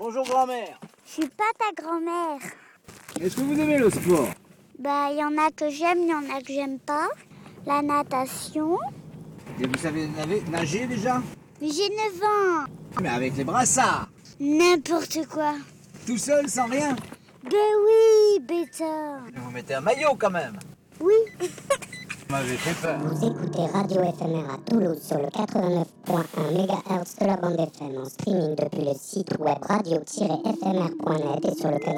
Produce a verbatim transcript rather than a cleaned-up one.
Bonjour grand-mère. Je suis pas ta grand-mère. Est-ce que vous aimez le sport? Bah, il y en a que j'aime, il y en a que j'aime pas. La natation. Et vous savez nager, nager déjà? Mais j'ai neuf ans. Mais avec les brassards. N'importe quoi. Tout seul, sans rien? Ben oui, bêta. Vous mettez un maillot quand même. Oui. Vous m'avez fait peur. Vous écoutez Radio F M R à Toulouse sur le quatre-vingt-neuf point un mégahertz de la bande F M en streaming depuis le site web radio tiret f m r point net et sur le canal